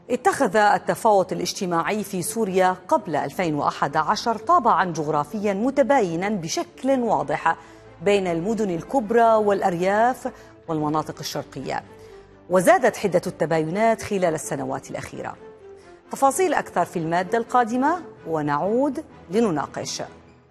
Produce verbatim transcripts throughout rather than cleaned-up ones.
اتخذ التفاوت الاجتماعي في سوريا قبل ألفين وأحد عشر طابعا جغرافيا متباينا بشكل واضح بين المدن الكبرى والأرياف والمناطق الشرقية، وزادت حدة التباينات خلال السنوات الأخيرة. تفاصيل أكثر في المادة القادمة ونعود لنناقش.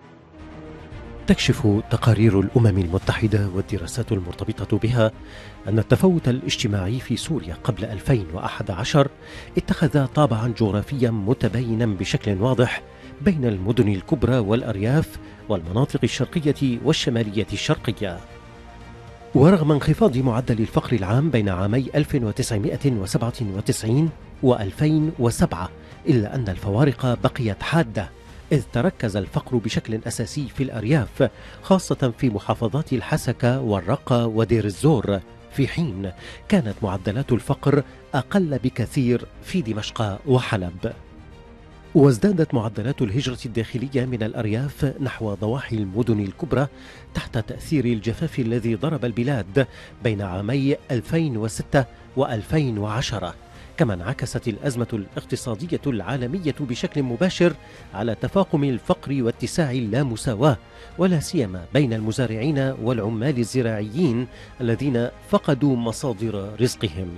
تكشف تقارير الأمم المتحدة والدراسات المرتبطة بها أن التفاوت الاجتماعي في سوريا قبل ألفين وأحد عشر اتخذ طابعا جغرافيا متباينا بشكل واضح بين المدن الكبرى والأرياف والمناطق الشرقية والشمالية الشرقية. ورغم انخفاض معدل الفقر العام بين عامي ألف وتسعمائة وسبعة وتسعين وألفين وسبعة، إلا أن الفوارق بقيت حادة، إذ تركز الفقر بشكل أساسي في الأرياف، خاصة في محافظات الحسكة والرقة ودير الزور، في حين كانت معدلات الفقر أقل بكثير في دمشق وحلب. وازدادت معدلات الهجرة الداخلية من الأرياف نحو ضواحي المدن الكبرى تحت تأثير الجفاف الذي ضرب البلاد بين عامي ألفين وستة وألفين وعشرة. كما انعكست الأزمة الاقتصادية العالمية بشكل مباشر على تفاقم الفقر واتساع اللامساواة، ولا سيما بين المزارعين والعمال الزراعيين الذين فقدوا مصادر رزقهم.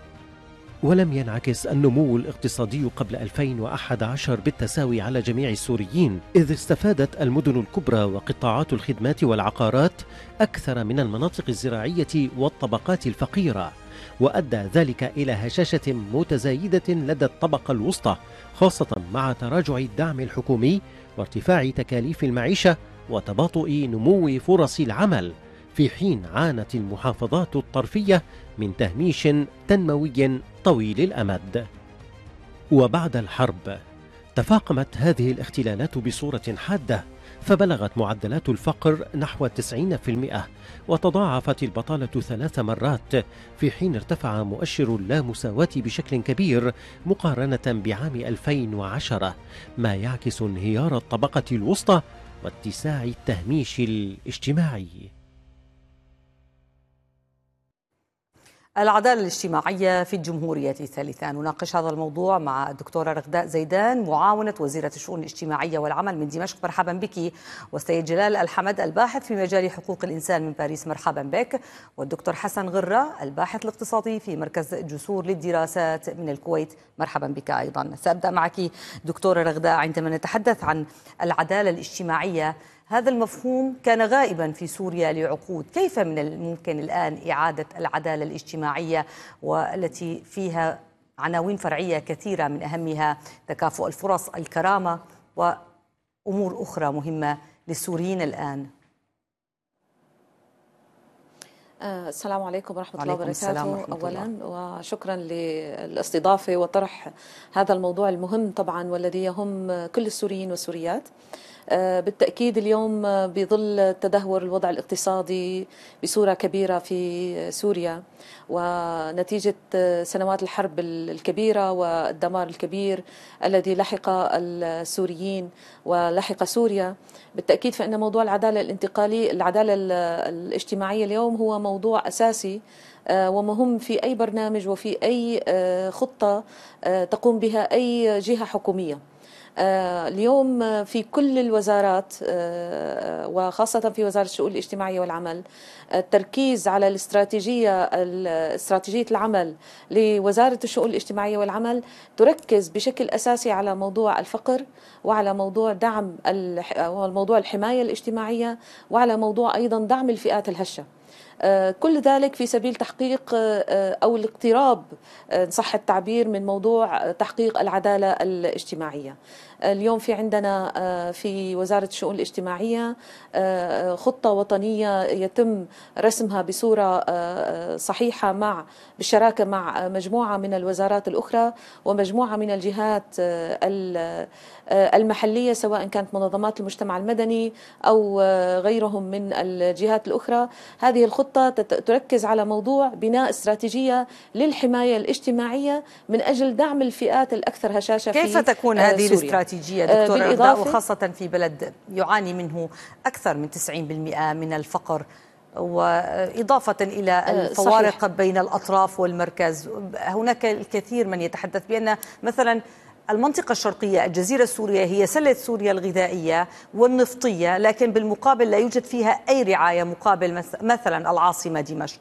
ولم ينعكس النمو الاقتصادي قبل ألفين وأحد عشر بالتساوي على جميع السوريين، إذ استفادت المدن الكبرى وقطاعات الخدمات والعقارات أكثر من المناطق الزراعية والطبقات الفقيرة، وأدى ذلك إلى هشاشة متزايدة لدى الطبقة الوسطى، خاصة مع تراجع الدعم الحكومي وارتفاع تكاليف المعيشة وتباطؤ نمو فرص العمل، في حين عانت المحافظات الطرفية من تهميش تنموي طويل الأمد. وبعد الحرب تفاقمت هذه الاختلالات بصورة حادة، فبلغت معدلات الفقر نحو تسعين بالمئة، وتضاعفت البطالة ثلاث مرات، في حين ارتفع مؤشر اللامساواة بشكل كبير مقارنة بعام ألفين وعشرة، ما يعكس انهيار الطبقة الوسطى واتساع التهميش الاجتماعي. العدالة الاجتماعية في الجمهورية الثالثة، نناقش هذا الموضوع مع الدكتورة رغداء زيدان، معاونة وزيرة الشؤون الاجتماعية والعمل من دمشق. مرحبا بك. والسيد جلال الحمد الباحث في مجال حقوق الإنسان من باريس. مرحبا بك. والدكتور حسن غرة الباحث الاقتصادي في مركز جسور للدراسات من الكويت. مرحبا بك أيضا. سأبدأ معك دكتورة رغداء. عندما نتحدث عن العدالة الاجتماعية، هذا المفهوم كان غائبا في سوريا لعقود، كيف من الممكن الآن إعادة العدالة الاجتماعية والتي فيها عناوين فرعية كثيرة من أهمها تكافؤ الفرص، الكرامة، وأمور أخرى مهمة للسوريين الآن؟ السلام عليكم ورحمة الله وبركاته. أولا وشكرا للاستضافة وطرح هذا الموضوع المهم طبعا والذي يهم كل السوريين والسوريات. بالتأكيد اليوم بظل تدهور الوضع الاقتصادي بصورة كبيرة في سوريا ونتيجة سنوات الحرب الكبيرة والدمار الكبير الذي لحق السوريين ولحق سوريا، بالتأكيد فإن موضوع العدالة الانتقالية العدالة الاجتماعية اليوم هو موضوع أساسي ومهم في أي برنامج وفي أي خطة تقوم بها أي جهة حكومية. اليوم في كل الوزارات وخاصة في وزارة الشؤون الاجتماعية والعمل التركيز على الاستراتيجية استراتيجية العمل لوزارة الشؤون الاجتماعية والعمل تركز بشكل أساسي على موضوع الفقر وعلى موضوع دعم موضوع الحماية الاجتماعية وعلى موضوع أيضا دعم الفئات الهشة. كل ذلك في سبيل تحقيق أو الاقتراب إن صح التعبير من موضوع تحقيق العدالة الاجتماعية. اليوم في عندنا في وزارة الشؤون الاجتماعية خطة وطنية يتم رسمها بصورة صحيحة مع بالشراكة مع مجموعة من الوزارات الأخرى ومجموعة من الجهات المحلية سواء كانت منظمات المجتمع المدني أو غيرهم من الجهات الأخرى. هذه الخطة تركز على موضوع بناء استراتيجية للحماية الاجتماعية من أجل دعم الفئات الأكثر هشاشة في كيف تكون هذه الاستراتيجية دكتورة رغداء، وخاصة في بلد يعاني منه أكثر من تسعين بالمئة من الفقر وإضافة إلى الفوارق صحيح. بين الأطراف والمركز. هناك الكثير من يتحدث بأن مثلا المنطقة الشرقية الجزيرة السورية هي سلة سوريا الغذائية والنفطية، لكن بالمقابل لا يوجد فيها أي رعاية مقابل مثلا العاصمة دمشق.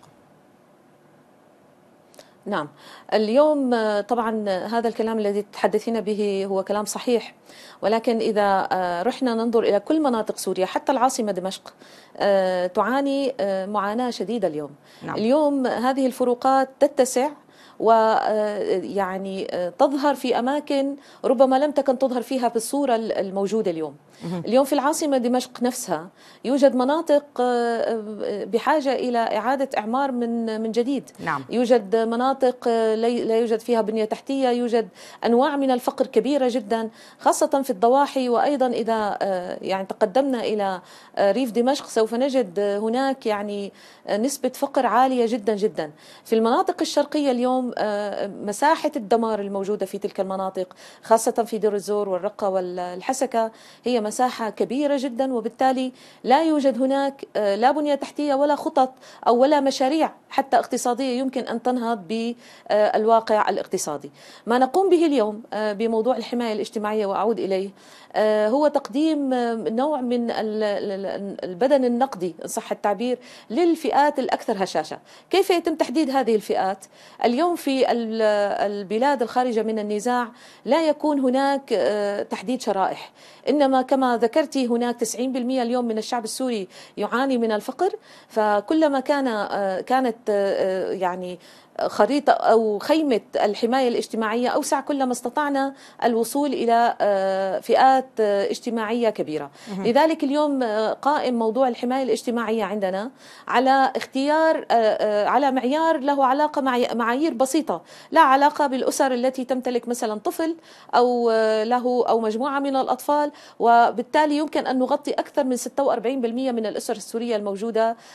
نعم، اليوم طبعا هذا الكلام الذي تتحدثين به هو كلام صحيح، ولكن إذا رحنا ننظر إلى كل مناطق سوريا حتى العاصمة دمشق تعاني معاناة شديدة اليوم. نعم. اليوم هذه الفروقات تتسع ويعني تظهر في أماكن ربما لم تكن تظهر فيها بالصورة الموجودة اليوم. اليوم في العاصمة دمشق نفسها يوجد مناطق بحاجة إلى إعادة إعمار من من جديد. نعم. يوجد مناطق لا يوجد فيها بنية تحتية، يوجد أنواع من الفقر كبيرة جدا خاصة في الضواحي، وأيضا إذا يعني تقدمنا إلى ريف دمشق سوف نجد هناك يعني نسبة فقر عالية جدا جدا. في المناطق الشرقية اليوم مساحة الدمار الموجودة في تلك المناطق خاصة في دير الزور والرقة والحسكة هي مساحة كبيرة جدا، وبالتالي لا يوجد هناك لا بنية تحتية ولا خطط أو ولا مشاريع حتى اقتصادية يمكن أن تنهض بالواقع الاقتصادي. ما نقوم به اليوم بموضوع الحماية الاجتماعية وأعود إليه هو تقديم نوع من البدن النقدي إن صح التعبير للفئات الأكثر هشاشة. كيف يتم تحديد هذه الفئات؟ اليوم في البلاد الخارجة من النزاع لا يكون هناك تحديد شرائح، إنما كما ذكرتي هناك تسعين بالمئة اليوم من الشعب السوري يعاني من الفقر، فكلما كان كانت يعني خريطة أو خيمة الحماية الاجتماعية أوسع كلما استطعنا الوصول إلى فئات اجتماعية كبيرة. لذلك اليوم قائم موضوع الحماية الاجتماعية عندنا على اختيار على معيار له علاقة مع معايير بسيطة، لا علاقة بالأسر التي تمتلك مثلا طفل أو له أو مجموعة من الأطفال، وبالتالي يمكن أن نغطي أكثر من ستة وأربعين بالمئة من الأسر السورية الموجودة